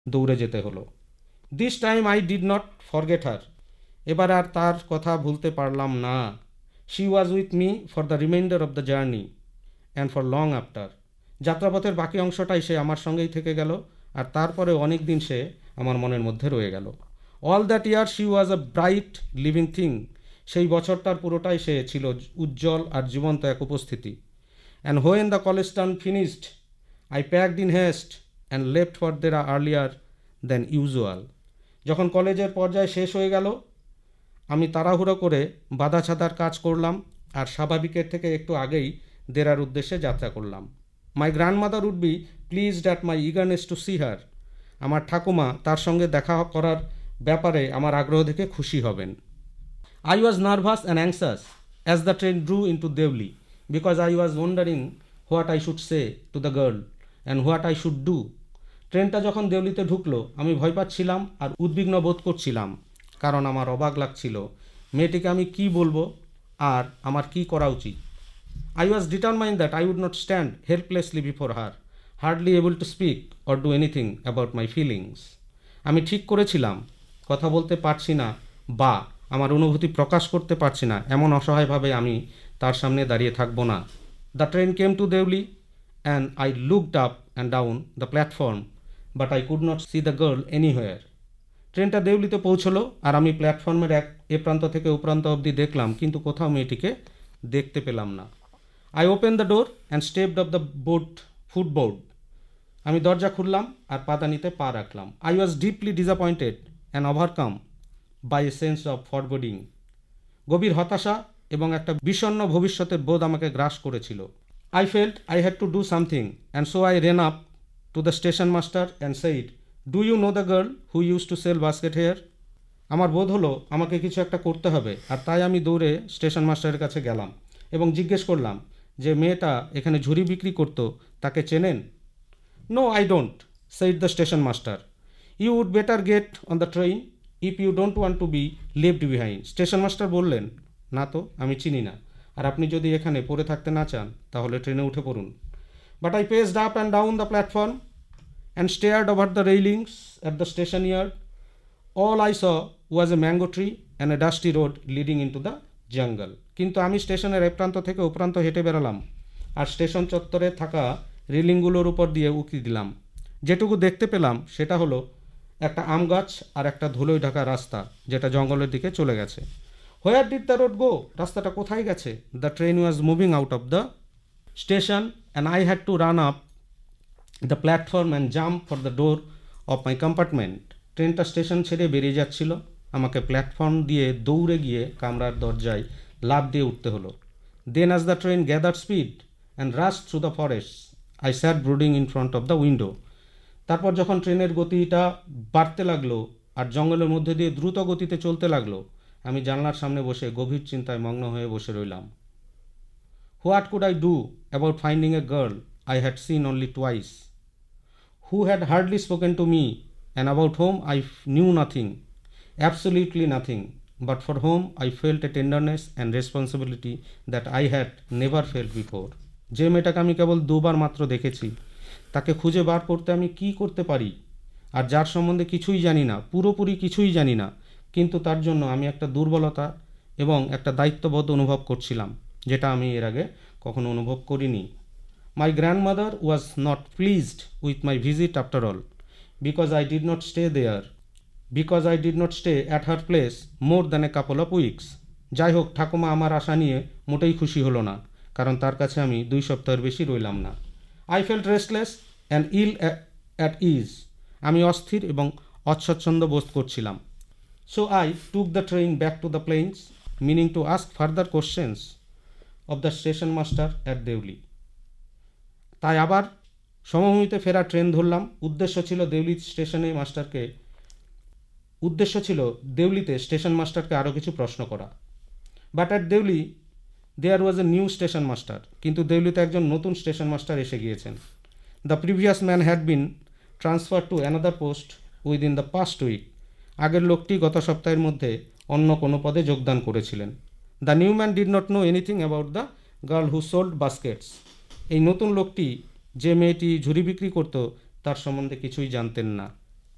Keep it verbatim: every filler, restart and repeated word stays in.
দৌড়ে যেতে হলো। This time I did not forget হার। এবার আর তার কথা ভুলতে পারলাম না। She was with me for the reminder of the journey and for long after. যাত্রাপথের বাকি অংশটাই সে আমার সঙ্গেই থেকে গেল, আর তারপরে অনেক দিন সে আমার মনের মধ্যে রয়ে গেল। All that year she was a bright living thing. সেই বছরটার পুরোটাই সে ছিল উজ্জ্বল আর জীবন্ত এক উপস্থিতি। And when the college term finished I packed in heist and left for দেরা earlier then usual. যখন কলেজের পর্যায়ে শেষ হয়ে গেল, আমি তাড়াহুড়ো করে বাধা ছাদার কাজ করলাম আর স্বাভাবিকের থেকে একটু আগেই দেরার উদ্দেশ্যে যাত্রা করলাম। My grandmother would be pleased at my eagerness two C হার। আমার ঠাকুমা তার সঙ্গে দেখা করার ব্যাপারে আমার আগ্রহ দেখে খুশি হবেন। I was nervous and anxious as the train ড্রু into Deuli because I was wandering what I should say to the girl and what I should do. ট্রেনটা যখন দেউলিতে ঢুকলো আমি ভয় পাচ্ছিলাম আর উদ্বিগ্ন বোধ করছিলাম, কারণ আমার অবাক লাগছিল মেয়েটিকে আমি কি বলবো আর আমার কি করা উচিত। I was determined that I would not stand helplessly before her, hardly able to speak or do anything about my feelings. আমি ঠিক করেছিলাম কথা বলতে পারছি না বা আমার অনুভূতি প্রকাশ করতে পারছি না এমন অসহায়ভাবে আমি তার সামনে দাঁড়িয়ে থাকব না। The train came to Deuli and I looked up and down the platform but I could not C the girl anywhere. ট্রেনটা দেউলিতে পৌঁছলো আর আমি প্ল্যাটফর্মের এক এ প্রান্ত থেকে ও প্রান্ত অবধি দেখলাম, কিন্তু কোথাও মেয়েটিকে দেখতে পেলাম না। I open the door and stepped of the boat ফুটবোর্ড। আমি দরজা খুললাম আর পাদানিতে পা রাখলাম। I was deeply disappointed and overcome by a sense of ফরবোর্ডিং। গভীর হতাশা এবং একটা বিষণ্ণ ভবিষ্যতের বোধ আমাকে গ্রাস করেছিল। I felt I had to do something and so I rain up to the station master and said, do you know the girl who use to sell basket hair? আমার বোধ হলো আমাকে কিছু একটা করতে হবে, আর তাই আমি দৌড়ে স্টেশন মাস্টারের কাছে গেলাম এবং জিজ্ঞেস করলাম যে মেয়েটা এখানে ঝুড়ি বিক্রি করতো তাকে চেনেন? No I don't, said the station master. You would better get on the train if you don't want to be left behind. Station master বললেন, না তো, আমি চিনি না, আর আপনি যদি এখানে পড়ে থাকতে না চান তাহলে ট্রেনে উঠে পড়ুন। But I paced up and down the platform and stared over the রেইলিংস at the station yard. All I saw was a mango tree and a dusty road leading in to the jungle. কিন্তু আমি স্টেশনের এক প্রান্ত থেকে ও প্রান্ত হেঁটে বেড়ালাম আর station চত্বরে থাকা রেলিংগুলোর উপর দিয়ে উঁকি দিলাম। যেটুকু দেখতে পেলাম সেটা হলো একটা আম গাছ আর একটা ধুলোয় ঢাকা রাস্তা যেটা জঙ্গলের দিকে চলে গেছে। Where did the road go? রাস্তাটা কোথায় গেছে? The train was moving out of the station and I had to run up the platform and jump for the door of my compartment. ট্রেনটা স্টেশন ছেড়ে বেরিয়ে যাচ্ছিল, আমাকে প্ল্যাটফর্ম দিয়ে দৌড়ে গিয়ে কামরার দরজায় লাফ দিয়ে উঠতে হলো। দেন as the train gather speed and rush through the forest I sat brooding in front of the window. তারপর যখন ট্রেনের গতিটা বাড়তে লাগলো আর জঙ্গলের মধ্যে দিয়ে দ্রুত গতিতে চলতে লাগলো, আমি জানলার সামনে বসে গভীর চিন্তায় মগ্ন হয়ে বসে রইলাম। What could I do about finding a girl I had seen only twice, who had hardly spoken to me and about whom I knew nothing, absolutely nothing, but for whom I felt a tenderness and responsibility that I had never felt before. যে মেয়েটাকে আমি কেবল দুবার মাত্র দেখেছি, তাকে খুঁজে বার করতে আমি কি করতে পারি, আর যার সম্বন্ধে কিছুই জানি না, পুরোপুরি কিছুই জানি না, কিন্তু তার জন্য আমি একটা দুর্বলতা এবং একটা দায়িত্ববোধ অনুভব করছিলাম যেটা আমি এর আগে কখনো অনুভব করিনি। My grandmother was not pleased with my visit after all, because I did not stay there, because I did not stay at her place more than a couple of weeks. যাই হোক, ঠাকুমা আমার আশা নিয়ে মোটেই খুশি হলো না, কারণ তার কাছে আমি দুই সপ্তাহের বেশি রইলাম না। I felt restless and ill at ease. আমি অস্থির এবং অস্বচ্ছন্দ বোধ করছিলাম। So I took the train back to the plains, meaning to ask further questions of the station master at Deuli. তাই আবার সমভূমিতে ফেরা ট্রেন ধরলাম। উদ্দেশ্য ছিল দেউলি স্টেশনে মাস্টারকে উদ্দেশ্য ছিল দেউলিতে স্টেশন মাস্টারকে আরও কিছু প্রশ্ন করা। But at Deuli there was a new station master. কিন্তু দেউলিতে একজন নতুন স্টেশন মাস্টার এসে গিয়েছেন। The previous man had been transfer to another post within the past week. আগের লোকটি গত সপ্তাহের মধ্যে অন্য কোনো পদে যোগদান করেছিলেন। The new man did not know anything about the girl who sold Vazquez. এই নতুন লোকটি যে মেয়েটি ঝুড়ি বিক্রি করত তার সম্বন্ধে কিছুই জানতেন না।